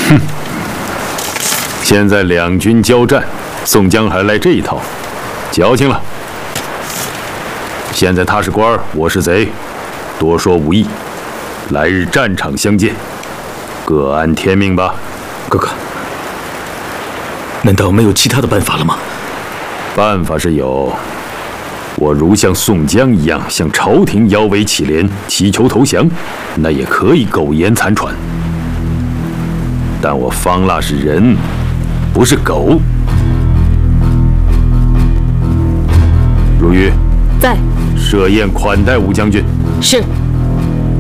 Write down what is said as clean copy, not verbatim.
现在两军交战，宋江还来这一套，矫情了。现在他是官儿，我是贼，多说无益。来日战场相见，各安天命吧。 哥哥，难道没有其他的办法了吗？ 办法是有，我如像宋江一样向朝廷摇尾乞怜，祈求投降，那也可以苟延残喘。但我方腊是人，不是狗。如玉， 在。 设宴款待吴将军。 是。